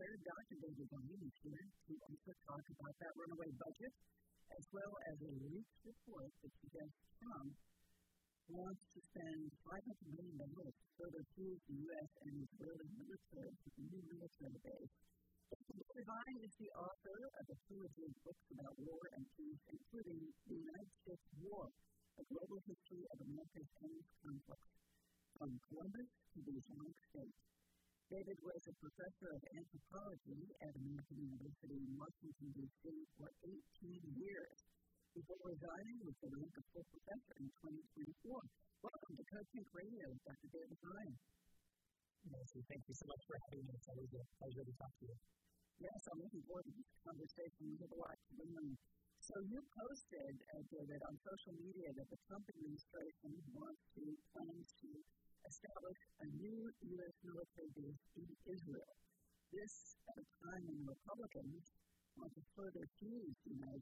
Insider, Dr. David Blaine is here to also talk about that runaway budget, as well as a leaked report that suggests Trump wants to spend $500 million to further fuse the U.S. and Israeli military with a new military base. David Blaine is the author of a trilogy of books about war and peace, including The United States War, A Global History of America's Endless Conflicts, from Columbus to the Islamic State. David was a professor of anthropology at American University in Washington, D.C. for 18 years, before resigning with the rank of full professor in 2024. Welcome to Coaching Radio, Dr. David Blaine. Nancy, thank you so much for having me. It's always a pleasure to talk to you. Yes, I'm looking forward to this conversation. We have a lot to learn. So you posted, David, on social media that the Trump administration plans to establish a new U.S. military base in Israel. This at a time when Republicans want to further fuse the United